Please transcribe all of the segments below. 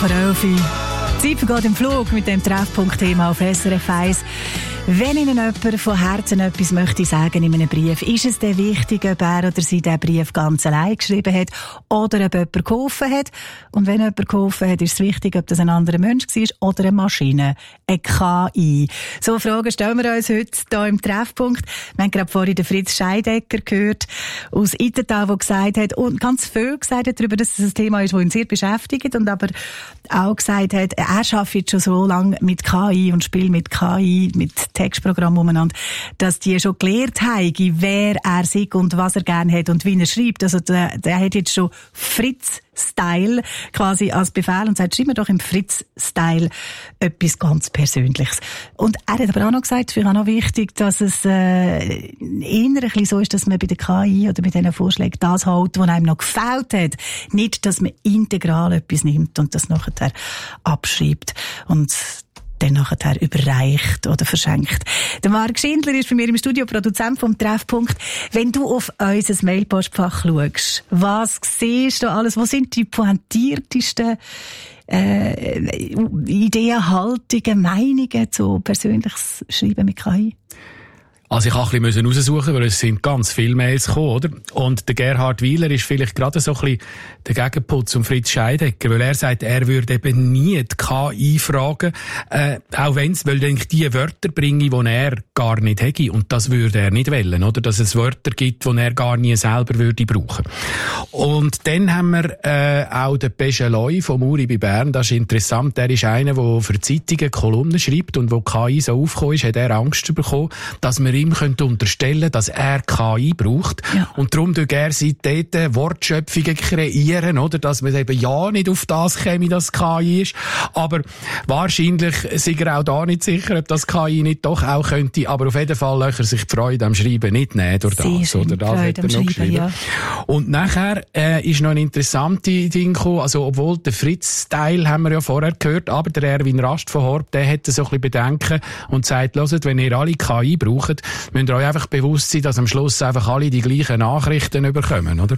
vor 11 Uhr. Die Zeit vergeht im Flug mit dem Treffpunkt-Thema auf SRF 1. Wenn Ihnen jemand von Herzen etwas möchte sagen in einem Brief, ist es dann wichtig, ob er oder sie diesen Brief ganz allein geschrieben hat oder ob jemand geholfen hat. Und wenn jemand geholfen hat, ist es wichtig, ob das ein anderer Mensch war oder eine Maschine, eine KI. So Fragen stellen wir uns heute hier im Treffpunkt. Wir haben gerade vorhin den Fritz Scheidecker gehört aus Itental, der gesagt hat, und ganz viel gesagt hat darüber, dass es ein Thema ist, das ihn sehr beschäftigt, und aber auch gesagt hat, er arbeitet schon so lange mit KI und spielt mit KI, mit Textprogramm umeinander, dass die schon gelernt haben, wer er sei und was er gerne hat und wie er schreibt. Also der hat jetzt schon Fritz-Style quasi als Befehl und sagt, schreib mir doch im Fritz-Style etwas ganz Persönliches. Und er hat aber auch noch gesagt, für mich auch noch wichtig, dass es eher ein bisschen so ist, dass man bei der KI oder mit diesen Vorschlägen das hält, was einem noch gefällt hat. Nicht, dass man integral etwas nimmt und das nachher abschreibt und dann nachher überreicht oder verschenkt. Der Marc Schindler ist bei mir im Studio, Produzent vom Treffpunkt. Wenn du auf unser Mailpostfach schaust, was siehst du alles? Was sind die pointiertesten Ideen, Haltungen, Meinungen zu persönliches Schreiben mit KI? Also ich musste ein bisschen raussuchen, weil es sind ganz viele Mails gekommen, oder? Und der Gerhard Wieler ist vielleicht gerade so ein bisschen der Gegenpol zum Fritz Scheidecker, weil er sagt, er würde eben nie die KI fragen, auch wenn es, weil ich die Wörter bringe, die er gar nicht hätte, und das würde er nicht wollen, oder? Dass es Wörter gibt, die er gar nie selber würde brauchen. Und dann haben wir auch den Pescheloy vom Uri bei Bern, das ist interessant, der ist einer, der für Zeitungen Kolumnen schreibt, und wo KI so aufgekommen ist, hat er Angst bekommen, dass man ihm könnte unterstellen, dass er KI braucht. Ja. Und darum tut er dort Wortschöpfungen kreieren, oder? Dass man eben ja nicht auf das käme, dass KI ist. Aber wahrscheinlich sind er auch da nicht sicher, ob das KI nicht doch auch könnte. Aber auf jeden Fall löcher sich die Freude am Schreiben nicht nehmen durch das. Oder das hat er noch geschrieben. Ja. Und nachher ist noch ein interessantes Ding gekommen. Also, obwohl der Fritz-Style haben wir ja vorher gehört, aber der Erwin Rast von Horb, der hätte so ein bisschen Bedenken und sagt, hört, wenn ihr alle KI braucht, müsst ihr euch einfach bewusst sein, dass am Schluss einfach alle die gleichen Nachrichten bekommen, oder?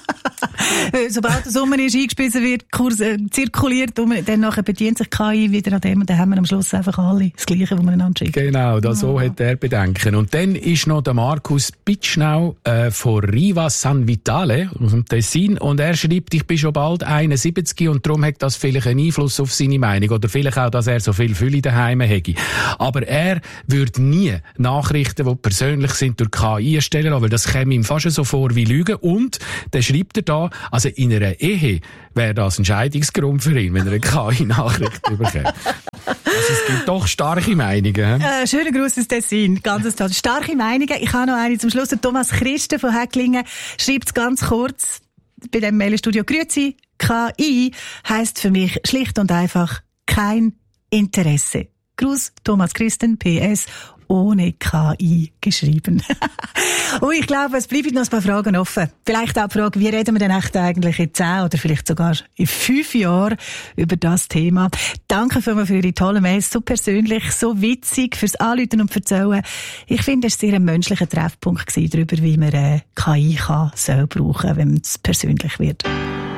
Sobald der Sommer ist eingespissen wird, zirkuliert, dann nachher bedient sich KI wieder an dem, und dann haben wir am Schluss einfach alle das Gleiche, was wir einander schicken. Genau, so hat er Bedenken. Und dann ist noch der Markus Pitschnau von Riva San Vitale aus dem Tessin, und er schreibt, ich bin schon bald 71 und darum hat das vielleicht einen Einfluss auf seine Meinung, oder vielleicht auch, dass er so viel Fülle daheim hätte. Aber er würde nie Nachrichten, die persönlich sind, durch KI erstellen lassen, weil das käme ihm fast so vor wie Lügen. Und dann schreibt er da, also in einer Ehe wäre das ein Scheidungsgrund für ihn, wenn er eine KI-Nachricht bekommt. Also es gibt doch starke Meinungen. Schöner Gruß aus Tessin, ganz toll. Starke Meinungen. Ich habe noch eine zum Schluss. Der Thomas Christen von Häcklingen schreibt es ganz kurz bei dem Mailstudio. Grüezi, KI heisst für mich schlicht und einfach kein Interesse. Gruß, Thomas Christen, PS, ohne KI geschrieben. Und ich glaube, es bleiben noch ein paar Fragen offen. Vielleicht auch die Frage, wie reden wir denn echt eigentlich in 10 oder vielleicht sogar in 5 Jahren über das Thema. Danke für Ihre tollen Mails, so persönlich, so witzig, fürs Anrufen und Erzählen. Ich finde, es war sehr ein menschlicher Treffpunkt darüber, wie man KI soll brauchen, wenn es persönlich wird.